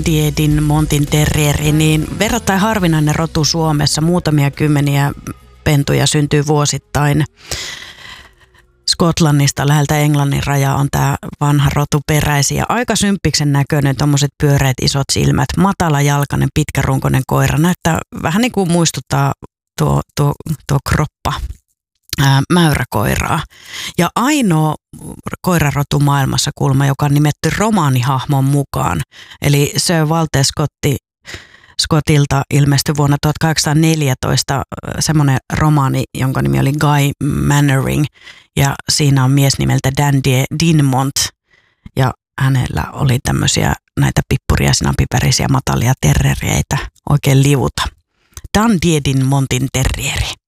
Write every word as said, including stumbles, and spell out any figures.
Diedin Montin terrieri, niin verrattain harvinainen rotu Suomessa. Muutamia kymmeniä pentuja syntyy vuosittain. Skotlannista läheltä Englannin rajaa on tämä vanha rotu peräisin ja aika symppiksen näköinen, tommoset pyöreät isot silmät, matala jalkainen, pitkärunkoinen koira. Näyttää vähän niin kuin muistuttaa tuo, tuo, tuo kroppa ää, mäyräkoiraa. Ja ainoa koirarotu maailmassa kulma, joka on nimetty romaanihahmon mukaan. Eli Sir Walter Scotti Scottilta ilmestyi vuonna tuhatkahdeksansataaneljätoista semmoinen romaani, jonka nimi oli Guy Mannering, ja siinä on mies nimeltä Dan Dinmont, ja hänellä oli tämmöisiä näitä pippuria, sinapipärisiä, matalia terriereitä, oikein liuta. Dan Dinmontin terrieri.